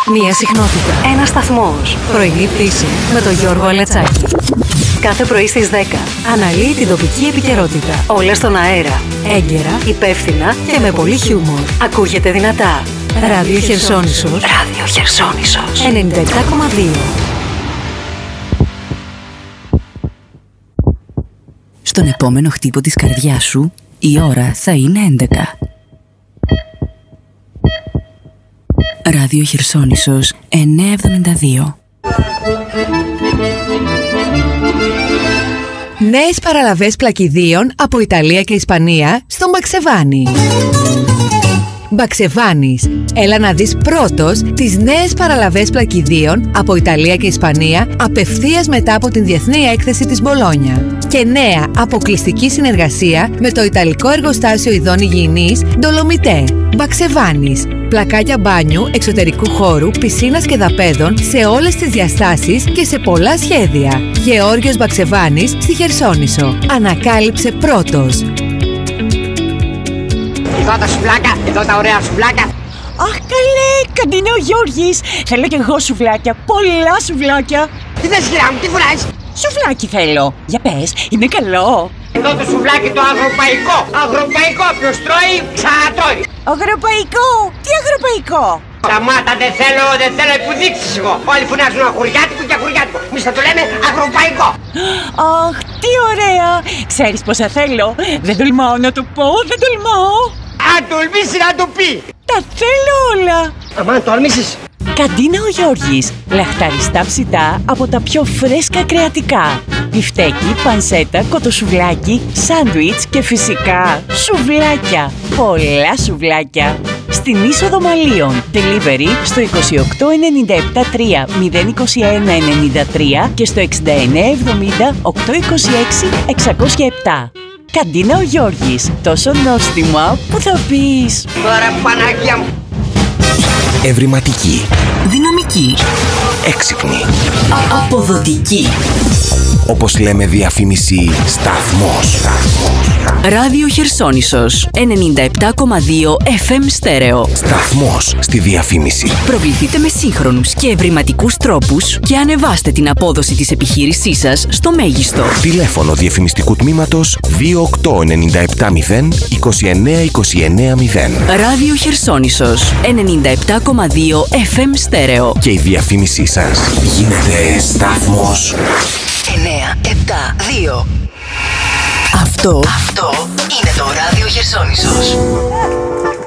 Μία συχνότητα. Ένας σταθμός. Πρωινή πτήση με τον Γιώργο Αλετσάκη. Κάθε πρωί στις 10 αναλύει την τοπική επικαιρότητα. Όλα στον αέρα. Έγκαιρα, υπεύθυνα και με πολύ χιούμορ. Ακούγεται δυνατά. Ράδιο Χερσόνησος. Ράδιο Χερσόνησος. 97,2. Στον επόμενο χτύπο της καρδιάς σου, η ώρα θα είναι 11. Ράδιο Χερσόνησος 972. Νέες παραλαβές πλακιδίων από Ιταλία και Ισπανία στο Μπαξεβάνι. Μπαξεβάνις, έλα να δεις πρώτος τις νέες παραλαβές πλακιδίων από Ιταλία και Ισπανία απευθείας μετά από την Διεθνή Έκθεση της Μπολόνια. Και νέα αποκλειστική συνεργασία με το Ιταλικό Εργοστάσιο Ειδών Υγιεινής Ντολομιτέ. Μπαξεβάνις, πλακάκια μπάνιου, εξωτερικού χώρου, πισίνας και δαπέδων σε όλες τις διαστάσεις και σε πολλά σχέδια. Γεώργιος Μπαξεβάνης στη Χερσόνησο. Ανακάλυψε πρώτος. Εδώ τα σουβλάκια, εδώ τα ωραία σουβλάκια. Αχ καλέ, καντίνο ο Γιώργης. Θέλω κι εγώ σουβλάκια, πολλά σουβλάκια. Τι θες κυρία μου, τι φουλάς? Σουβλάκι θέλω. Για πες, είναι καλό? Εδώ το σουβλάκι το αγροπαϊκό. Αγροπαϊκό, ποιος τρώει, ξανατρώει. Αγροπαϊκό, τι αγροπαϊκό? Σταμάτα, δεν θέλω υποδείξεις εγώ. Όλοι φωνάζουν αγουριάτικο και αγουριάτικο. Εμείς θα το λέμε αγροπαϊκό. Αχ, τι ωραία. Ξέρεις πόσα θέλω? Δεν τολμάω να το πω, δεν τολμάω. Αν τολμήσει να το πει. Τα θέλω όλα. Αμάν τολμήσεις. Καντίνα ο Γιώργης. Λαχταριστά ψητά από τα πιο φρέσκα κρεατικά. Μπιφτέκι, πανσέτα, κοτοσουβλάκι, σάντουιτς και φυσικά σουβλάκια. Πολλά σουβλάκια. Στην είσοδο Μαλίων. Delivery στο 28973 021 93 και στο 6970 826 607. Καντίνα ο Γιώργης. Τόσο νόστιμα που θα πεις. Τώρα Παναγία μου. Ευρηματική. Δυναμική. Έξυπνη. Αποδοτική. Όπως λέμε διαφήμιση, σταθμός. Ράδιο Χερσόνησος 97,2 FM στέρεο. Σταθμός στη διαφήμιση. Προβληθείτε με σύγχρονους και ευρηματικούς τρόπους και ανεβάστε την απόδοση της επιχείρησής σας στο μέγιστο. Τηλέφωνο διαφημιστικού τμήματος 28970 29 29 0. Ράδιο Χερσόνησος 97,2 FM στέρεο. Και η διαφήμισή σας γίνεται σταθμός. 972. Αυτό είναι το Ράδιο Χερσόνησος.